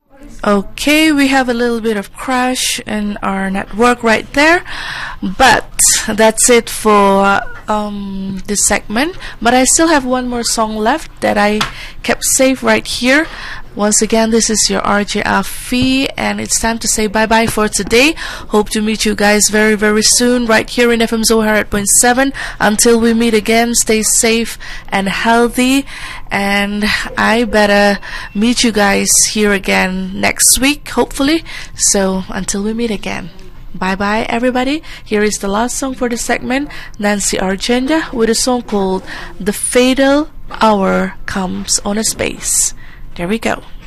Okay, we have a little bit of crash in our network right there, but that's it for this segment. But I still have one more song left that I kept saved right here. Once again, this is your RJ Afi, and it's time to say bye-bye for today. Hope to meet you guys very, very soon right here in FM Zohar 8.7. Until we meet again, stay safe and healthy, and I better meet you guys here again next week, hopefully. So until we meet again, bye-bye everybody. Here is the last song for the segment, Nancy Argenda with a song called The Fatal Hour Comes on a Space. There we go.